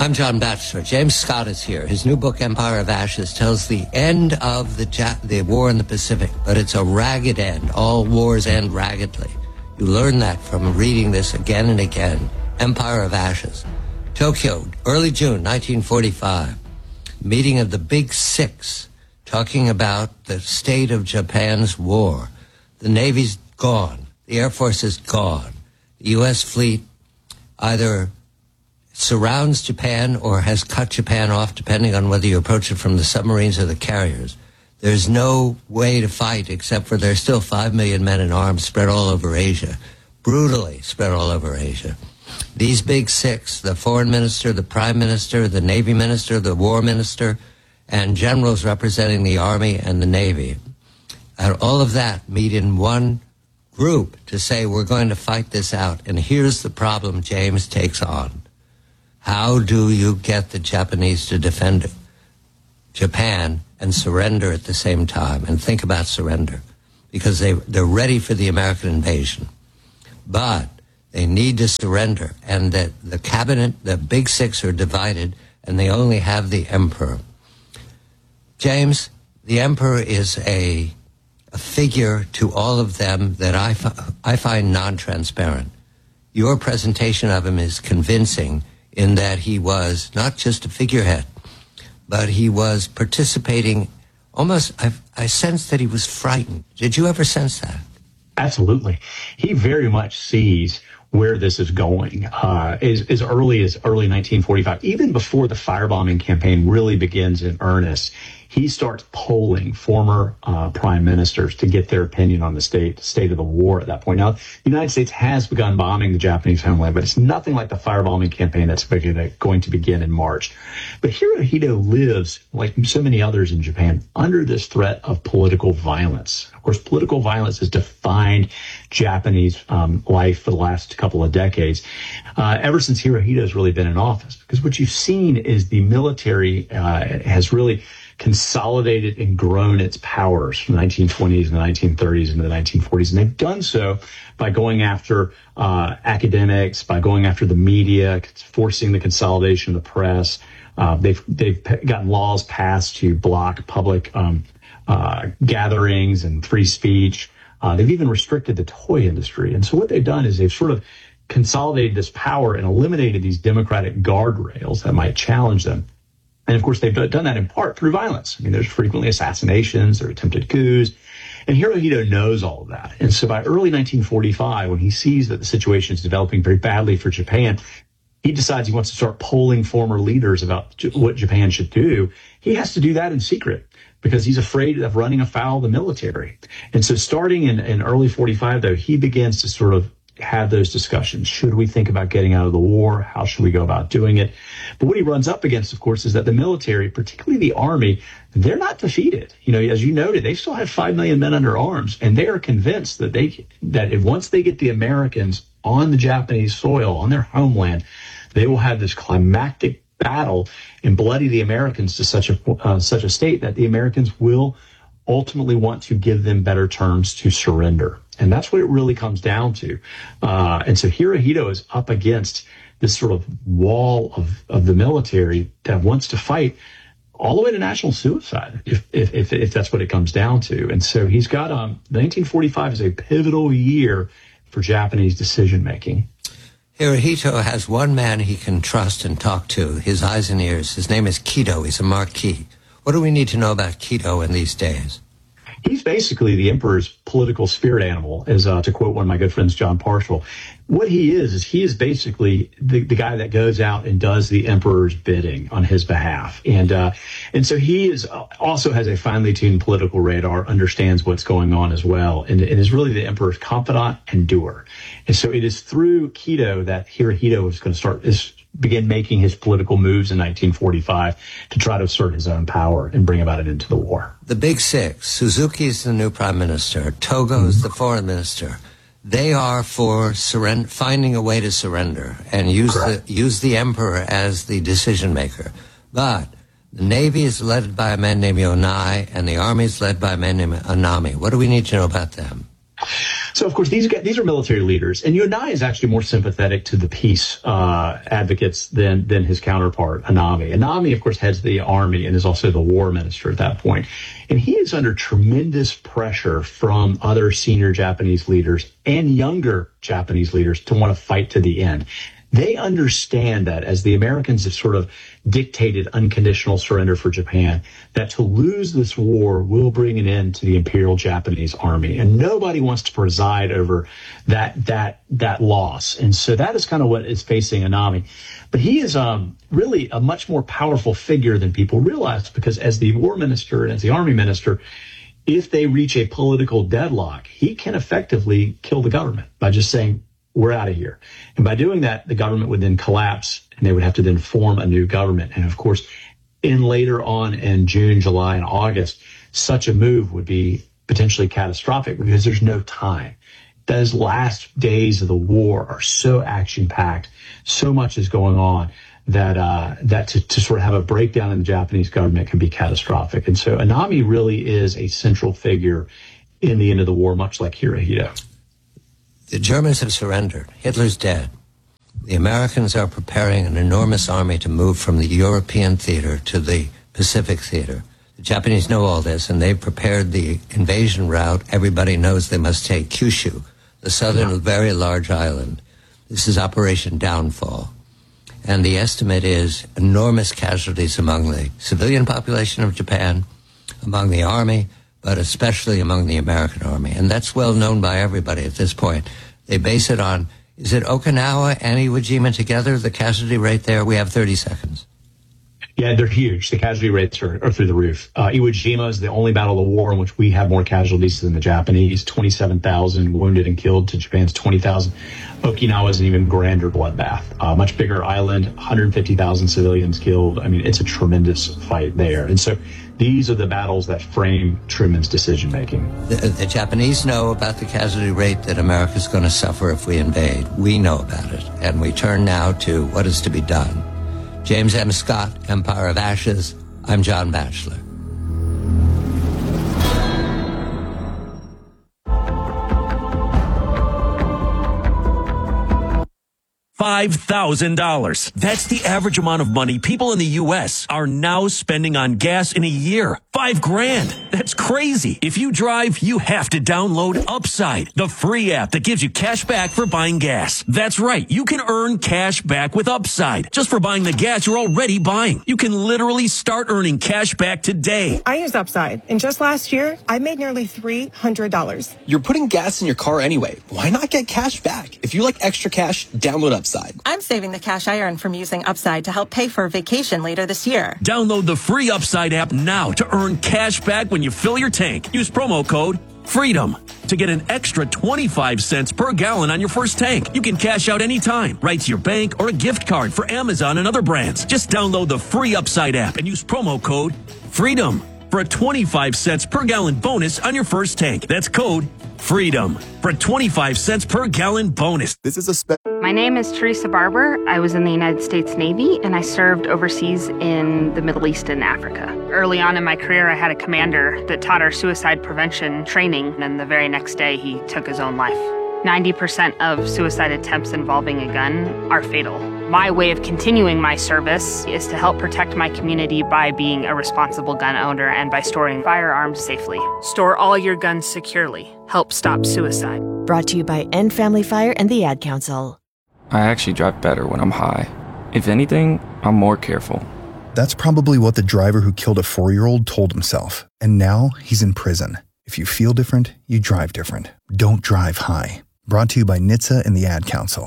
I'm John Batchelor. James Scott is here. His new book, Empire of Ashes, tells the end of the war in the Pacific, but it's a ragged end. All wars end raggedly. You learn that from reading this again and again. Empire of Ashes. Tokyo, early June 1945. Meeting of the Big Six, talking about the state of Japan's war. The Navy's gone. The Air Force is gone. The U.S. fleet either surrounds Japan or has cut Japan off, depending on whether you approach it from the submarines or the carriers. There's no way to fight except for there's still 5 million men in arms spread all over Asia, brutally spread all over Asia. These Big Six, the foreign minister, the prime minister, the navy minister, the war minister, and generals representing the army and the navy, and all of that meet in one group to say we're going to fight this out. And here's the problem James takes on. How do you get the Japanese to defend Japan and surrender at the same time? And think about surrender, because they're ready for the American invasion. But they need to surrender, and that the cabinet, the Big Six, are divided, and they only have the emperor. James, the emperor is a figure to all of them that I find non-transparent. Your presentation of him is convincing in that he was not just a figurehead, but he was participating almost, I sensed that he was frightened. Did you ever sense that? Absolutely. He very much sees where this is going as early as early 1945. Even before the firebombing campaign really begins in earnest, he starts polling former prime ministers to get their opinion on the state of the war at that point. Now, the United States has begun bombing the Japanese homeland, but it's nothing like the firebombing campaign that's going to begin in March. But Hirohito lives, like so many others in Japan, under this threat of political violence. Of course, political violence has defined Japanese life for the last couple of decades, ever since Hirohito has really been in office. Because what you've seen is the military has really consolidated and grown its powers from the 1920s and the 1930s into the 1940s. And they've done so by going after academics, by going after the media, forcing the consolidation of the press. They've gotten laws passed to block public gatherings and free speech. They've even restricted the toy industry. And so what they've done is they've sort of consolidated this power and eliminated these democratic guardrails that might challenge them. And of course, they've done that in part through violence. I mean, there's frequently assassinations, there are attempted coups, and Hirohito knows all of that. And so by early 1945, when he sees that the situation is developing very badly for Japan, he decides he wants to start polling former leaders about what Japan should do. He has to do that in secret because he's afraid of running afoul of the military. And so starting in early 45, though, he begins to sort of have those discussions. Should we think about getting out of the war? How should we go about doing it? But what he runs up against, of course, is that the military, particularly the army, they're not defeated. You know, as you noted, they still have 5 million men under arms, and they are convinced that once they get the Americans on the Japanese soil, on their homeland, they will have this climactic battle and bloody the Americans to such a state that the Americans will ultimately want to give them better terms to surrender. And that's what it really comes down to. And so Hirohito is up against this sort of wall of the military that wants to fight all the way to national suicide, if that's what it comes down to. And so he's got 1945 is a pivotal year for Japanese decision making. Hirohito has one man he can trust and talk to, his eyes and ears. His name is Kido. He's a Marquis. What do we need to know about Kido in these days? He's basically the emperor's political spirit animal, as to quote one of my good friends, John Parshall. What he is basically the guy that goes out and does the emperor's bidding on his behalf. And so he also has a finely tuned political radar, understands what's going on as well, and is really the emperor's confidant and doer. And so it is through Kido that Hirohito is going to begin making his political moves in 1945 to try to assert his own power and bring about it into the war. The Big Six, Suzuki is the new prime minister, Togo is the foreign minister. They are for finding a way to surrender and use the emperor as the decision maker. But the Navy is led by a man named Yonai, and the Army is led by a man named Anami. What do we need to know about them? So, of course, these are military leaders, and Yonai is actually more sympathetic to the peace advocates than his counterpart, Anami. Anami, of course, heads the army and is also the war minister at that point. And he is under tremendous pressure from other senior Japanese leaders and younger Japanese leaders to want to fight to the end. They understand that, as the Americans have sort of dictated unconditional surrender for Japan, that to lose this war will bring an end to the Imperial Japanese Army. And nobody wants to preside over that loss. And so that is kind of what is facing Anami. But he is really a much more powerful figure than people realize, because as the war minister and as the army minister, if they reach a political deadlock, he can effectively kill the government by just saying, we're out of here. And by doing that, the government would then collapse and they would have to then form a new government. And of course, later on in June, July, and August, such a move would be potentially catastrophic because there's no time. Those last days of the war are so action-packed, so much is going on that to sort of have a breakdown in the Japanese government can be catastrophic. And so Anami really is a central figure in the end of the war, much like Hirohito. The Germans have surrendered. Hitler's dead. The Americans are preparing an enormous army to move from the European theater to the Pacific theater. The Japanese know all this, and they've prepared the invasion route. Everybody knows they must take Kyushu, the southern, very large island. This is Operation Downfall. And the estimate is enormous casualties among the civilian population of Japan, among the army, but especially among the American army. And that's well known by everybody at this point. They base it on, is it Okinawa and Iwo Jima together, the casualty rate there? We have 30 seconds. Yeah, they're huge. The casualty rates are through the roof. Iwo Jima is the only battle of the war in which we have more casualties than the Japanese, 27,000 wounded and killed to Japan's 20,000. Okinawa is an even grander bloodbath. Much bigger island, 150,000 civilians killed. I mean, it's a tremendous fight there. And so these are the battles that frame Truman's decision-making. The Japanese know about the casualty rate that America's going to suffer if we invade. We know about it. And we turn now to what is to be done. James M. Scott, Empire of Ashes. I'm John Batchelor. $5,000. That's the average amount of money people in the U.S. are now spending on gas in a year. $5,000. That's crazy. If you drive, you have to download Upside, the free app that gives you cash back for buying gas. That's right. You can earn cash back with Upside just for buying the gas you're already buying. You can literally start earning cash back today. I use Upside, and just last year, I made nearly $300. You're putting gas in your car anyway. Why not get cash back? If you like extra cash, download Upside. I'm saving the cash I earn from using Upside to help pay for a vacation later this year. Download the free Upside app now to earn cash back when you fill your tank. Use promo code FREEDOM to get an extra 25 cents per gallon on your first tank. You can cash out anytime, right to your bank or a gift card for Amazon and other brands. Just download the free Upside app and use promo code FREEDOM for a 25 cents per gallon bonus on your first tank. That's code FREEDOM for a 25 cents per gallon bonus. This is My name is Teresa Barber. I was in the United States Navy, and I served overseas in the Middle East and Africa. Early on in my career, I had a commander that taught our suicide prevention training, and the very next day, he took his own life. 90% of suicide attempts involving a gun are fatal. My way of continuing my service is to help protect my community by being a responsible gun owner and by storing firearms safely. Store all your guns securely. Help stop suicide. Brought to you by End Family Fire and the Ad Council. I actually drive better when I'm high. If anything, I'm more careful. That's probably what the driver who killed a 4-year-old told himself. And now he's in prison. If you feel different, you drive different. Don't drive high. Brought to you by NHTSA and the Ad Council.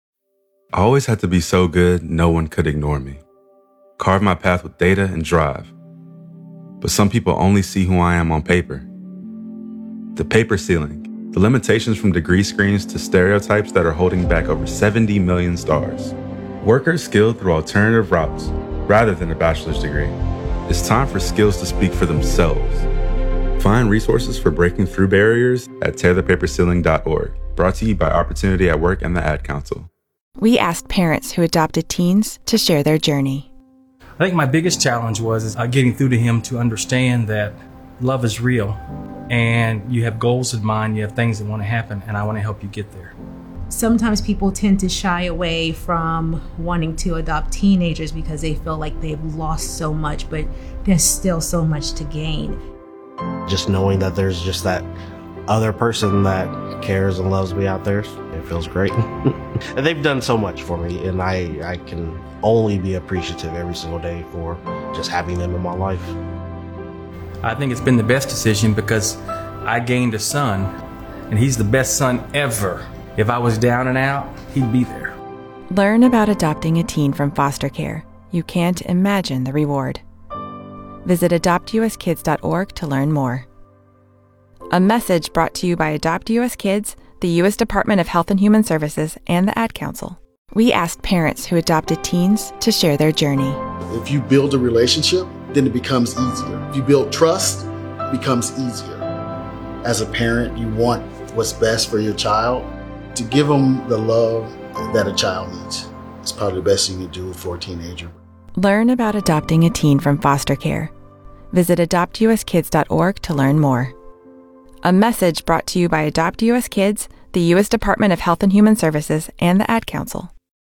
I always had to be so good, no one could ignore me. Carve my path with data and drive. But some people only see who I am on paper. The paper ceiling, the limitations from degree screens to stereotypes that are holding back over 70 million stars. Workers skilled through alternative routes, rather than a bachelor's degree. It's time for skills to speak for themselves. Find resources for breaking through barriers at tearthepaperceiling.org. Brought to you by Opportunity at Work and the Ad Council. We asked parents who adopted teens to share their journey. I think my biggest challenge was getting through to him to understand that love is real, and you have goals in mind, you have things that want to happen, and I want to help you get there. Sometimes people tend to shy away from wanting to adopt teenagers because they feel like they've lost so much, but there's still so much to gain. Just knowing that there's just that other person that cares and loves me out there, it feels great. And they've done so much for me, and I can only be appreciative every single day for just having them in my life. I think it's been the best decision because I gained a son, and he's the best son ever. If I was down and out, he'd be there. Learn about adopting a teen from foster care. You can't imagine the reward. Visit adoptuskids.org to learn more. A message brought to you by Adopt US Kids, the U.S. Department of Health and Human Services, and the Ad Council. We asked parents who adopted teens to share their journey. If you build a relationship, then it becomes easier. If you build trust, it becomes easier. As a parent, you want what's best for your child. To give them the love that a child needs. It's probably the best thing you can do for a teenager. Learn about adopting a teen from foster care. Visit adoptuskids.org to learn more. A message brought to you by Adopt US Kids, the U.S. Department of Health and Human Services, and the Ad Council.